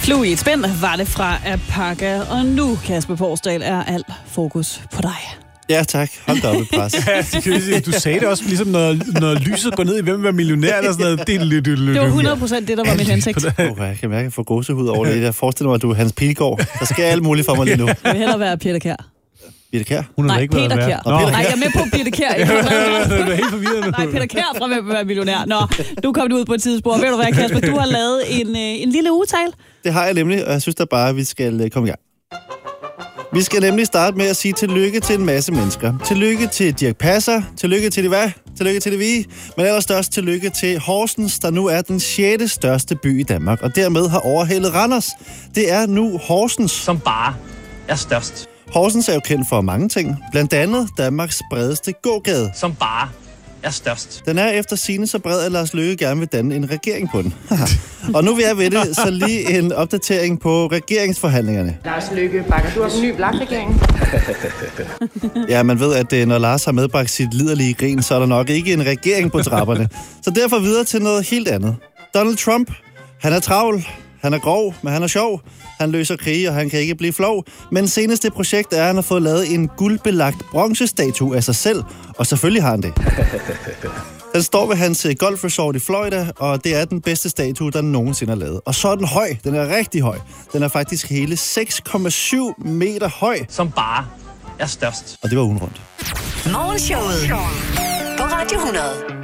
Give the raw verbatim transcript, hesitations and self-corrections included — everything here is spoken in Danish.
Flue i et spænd var det fra Apaka, og nu, Kasper Porsdal, er al fokus på dig. Ja, tak. Hold da op i pres. Ja, du sagde det også ligesom, når, når lyset går ned i hvem vil være millionær, eller sådan noget. Det, det, det, det var hundrede procent det, der var mit hensigt. Oh, jeg kan mærke, at jeg får gåsehud over det. Jeg forestiller mig, at du er Hans Pilgaard. Der skal alt muligt for mig lige nu. Jeg vil hellere være Peter Kjær. Peter Kjær? Hun Nej, ikke Peter Kjær. Nå, Peter Nej, jeg er med på Peter Kjær. Jeg er helt forvirret nu. Nej, Peter Kjær fra Hvem vil være millionær. Nå, du kom ud på et tidsspor. Ved du hvad, Kasper? Du har lavet en, en lille ugetale. Det har jeg nemlig, og jeg synes da bare, at vi skal komme i gang. Vi skal nemlig starte med at sige tillykke til en masse mennesker. Tillykke til Dirch Passer, tillykke til det hvad, tillykke til det vi, men allerstørst tillykke til Horsens, der nu er den sjette største by i Danmark, og dermed har overhalet Randers. Det er nu Horsens, som bare er størst. Horsens er jo kendt for mange ting, blandt andet Danmarks bredeste gågade. Som bare er størst. Den er efter sigende så bred, at Lars Løkke gerne vil danne en regering på den. Og nu vil jeg ved det, så lige en opdatering på regeringsforhandlingerne. Lars Løkke, bakker du op en ny blak-regering? Ja, man ved, at når Lars har medbragt sit liderlige grin, så er der nok ikke en regering på trapperne. Så derfor videre til noget helt andet. Donald Trump, han er travl, han er grov, men han er sjov. Han løser krige, og han kan ikke blive flov. Men seneste projekt er, at han har fået lavet en guldbelagt bronzestatue af sig selv. Og selvfølgelig har han det. Den står ved hans golfresort i Florida, og det er den bedste statue, der nogensinde er lavet. Og så er den høj. Den er rigtig høj. Den er faktisk hele seks komma syv meter høj. Som bare er størst. Og det var ugen rundt. Morgenshowet på Radio hundrede.